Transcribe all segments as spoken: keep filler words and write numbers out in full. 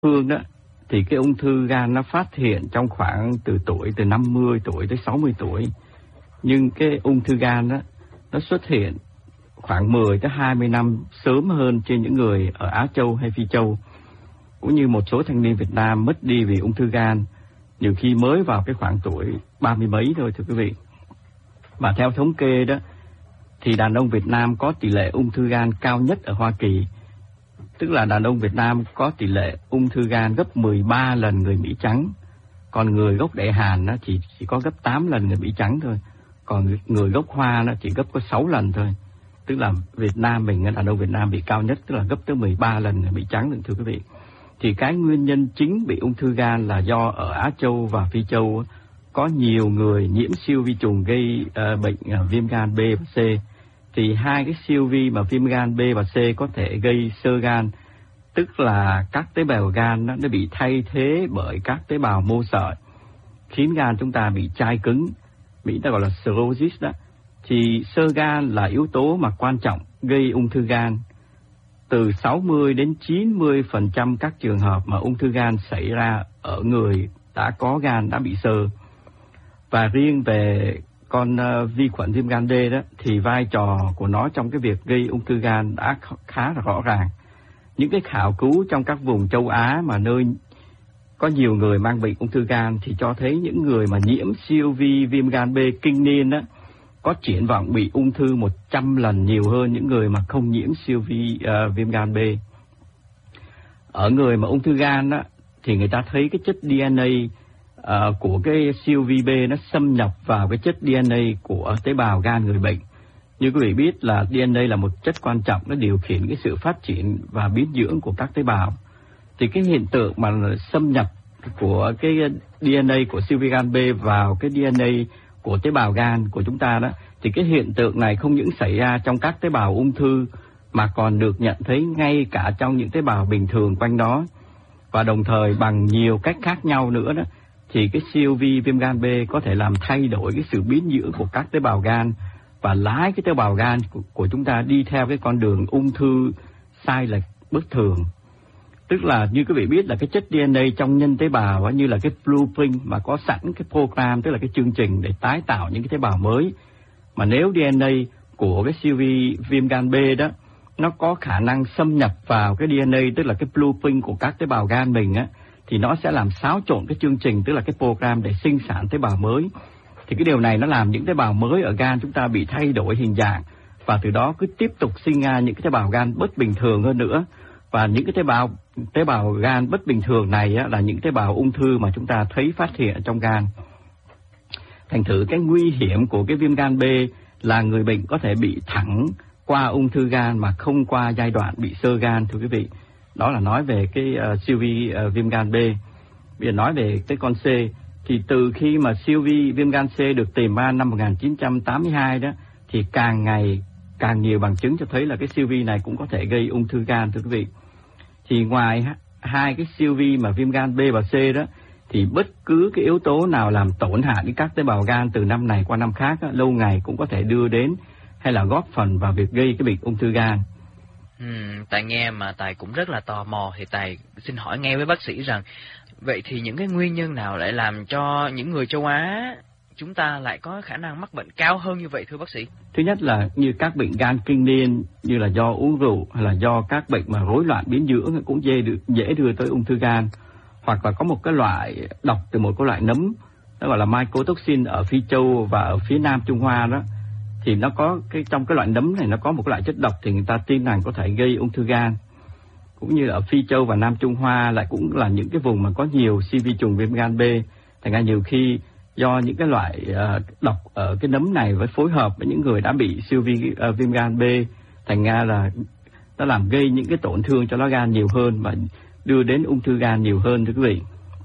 phương đó thì cái ung thư gan nó phát hiện trong khoảng từ tuổi từ năm mươi tuổi tới sáu mươi tuổi. Nhưng cái ung thư gan đó nó xuất hiện khoảng mười tới hai mươi năm sớm hơn trên những người ở Á Châu hay Phi Châu. Cũng như một số thanh niên Việt Nam mất đi vì ung thư gan nhiều khi mới vào cái khoảng tuổi ba mươi mấy thôi thưa quý vị. Và theo thống kê đó thì đàn ông Việt Nam có tỷ lệ ung thư gan cao nhất ở Hoa Kỳ. Tức là đàn ông Việt Nam có tỷ lệ ung thư gan gấp mười ba lần người Mỹ trắng. Còn người gốc Đại Hàn nó chỉ, chỉ có gấp tám lần người Mỹ trắng thôi. Còn người gốc Hoa nó chỉ gấp có sáu lần thôi. Tức là Việt Nam mình, đàn ông Việt Nam bị cao nhất, tức là gấp tới mười ba lần người Mỹ trắng thưa quý vị. Thì cái nguyên nhân chính bị ung thư gan là do ở Á Châu và Phi Châu có nhiều người nhiễm siêu vi trùng gây uh, bệnh uh, viêm gan B và C. Thì hai cái siêu vi mà viêm gan B và C có thể gây xơ gan, tức là các tế bào gan nó, nó bị thay thế bởi các tế bào mô sợi, khiến gan chúng ta bị chai cứng, Mỹ ta gọi là cirrhosis đó. Thì xơ gan là yếu tố mà quan trọng gây ung thư gan. Từ sáu mươi đến chín mươi phần trăm các trường hợp mà ung thư gan xảy ra ở người đã có gan đã bị xơ. Và riêng về con uh, vi khuẩn viêm gan D đó thì vai trò của nó trong cái việc gây ung thư gan đã khá là rõ ràng. Những cái khảo cứu trong các vùng châu Á mà nơi có nhiều người mang bệnh ung thư gan thì cho thấy những người mà nhiễm siêu vi viêm gan B kinh niên đó có triển vọng bị ung thư một trăm lần nhiều hơn những người mà không nhiễm siêu vi uh, viêm gan B. Ở người mà ung thư gan đó thì người ta thấy cái chất đê en a uh, của cái siêu vi B nó xâm nhập vào cái chất đê en a của tế bào gan người bệnh. Như quý vị biết là đê en a là một chất quan trọng, nó điều khiển cái sự phát triển và biến dưỡng của các tế bào. Thì cái hiện tượng mà xâm nhập của cái đê en a của siêu vi gan B vào cái đê en a của tế bào gan của chúng ta đó, thì cái hiện tượng này không những xảy ra trong các tế bào ung thư mà còn được nhận thấy ngay cả trong những tế bào bình thường quanh đó. Và đồng thời bằng nhiều cách khác nhau nữa đó, thì cái siêu vi viêm gan B có thể làm thay đổi cái sự biến dưỡng của các tế bào gan và lái cái tế bào gan của, của chúng ta đi theo cái con đường ung thư sai lệch bất thường. Tức là như quý vị biết là cái chất đê en a trong nhân tế bào như là cái blueprint mà có sẵn cái program, tức là cái chương trình để tái tạo những cái tế bào mới. Mà nếu đê en a của cái siêu vi viêm gan B đó nó có khả năng xâm nhập vào cái đê en a, tức là cái blueprint của các tế bào gan mình á, thì nó sẽ làm xáo trộn cái chương trình, tức là cái program để sinh sản tế bào mới. Thì cái điều này nó làm những tế bào mới ở gan chúng ta bị thay đổi hình dạng và từ đó cứ tiếp tục sinh ra những cái tế bào gan bất bình thường hơn nữa. Và những cái tế bào tế bào gan bất bình thường này á, là những tế bào ung thư mà chúng ta thấy phát hiện trong gan. Thành thử cái nguy hiểm của cái viêm gan B là người bệnh có thể bị thẳng qua ung thư gan mà không qua giai đoạn bị xơ gan thưa quý vị. Đó là nói về cái uh, siêu vi uh, viêm gan B. Bây giờ nói về cái con C, thì từ khi mà siêu vi viêm gan C được tìm ra năm một nghìn chín trăm tám mươi hai đó, thì càng ngày càng nhiều bằng chứng cho thấy là cái siêu vi này cũng có thể gây ung thư gan thưa quý vị. Thì ngoài hai cái siêu vi mà viêm gan B và C đó, thì bất cứ cái yếu tố nào làm tổn hại đến các tế bào gan từ năm này qua năm khác đó, lâu ngày cũng có thể đưa đến hay là góp phần vào việc gây cái bệnh ung thư gan. Ừ, Tài nghe mà Tài cũng rất là tò mò, thì Tài xin hỏi ngay với bác sĩ rằng vậy thì những cái nguyên nhân nào lại làm cho những người châu Á chúng ta lại có khả năng mắc bệnh cao hơn như vậy thưa bác sĩ? Thứ nhất là như các bệnh gan kinh niên, như là do uống rượu hay là do các bệnh mà rối loạn biến dưỡng cũng dễ được dễ đưa tới ung thư gan. Hoặc là có một cái loại độc từ một cái loại nấm, nó gọi là mycotoxin ở Phi Châu và ở phía Nam Trung Hoa đó, thì nó có cái trong cái loại nấm này nó có một cái loại chất độc thì người ta tin rằng có thể gây ung thư gan. Cũng như ở Phi Châu và Nam Trung Hoa lại cũng là những cái vùng mà có nhiều siêu vi trùng viêm gan B, thành ra nhiều khi do những cái loại uh, độc ở cái nấm này với phối hợp với những người đã bị siêu vi uh, viêm gan B, thành ra là nó làm gây những cái tổn thương cho lá gan nhiều hơn và đưa đến ung thư gan nhiều hơn thưa quý vị.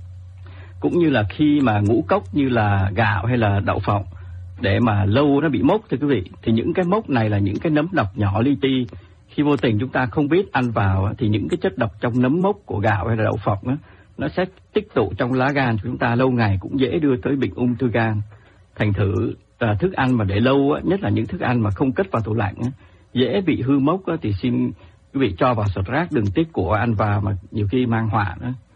Cũng như là khi mà ngũ cốc như là gạo hay là đậu phộng để mà lâu nó bị mốc thưa quý vị, thì những cái mốc này là những cái nấm độc nhỏ li ti. Khi vô tình chúng ta không biết ăn vào thì những cái chất độc trong nấm mốc của gạo hay là đậu phộng đó, nó sẽ tích tụ trong lá gan của chúng ta, lâu ngày cũng dễ đưa tới bệnh ung thư gan. Thành thử à, thức ăn mà để lâu, nhất là những thức ăn mà không cất vào tủ lạnh, dễ bị hư mốc, thì xin quý quý vị cho vào sọt rác đừng tiếc của ăn vào mà nhiều khi mang họa nữa.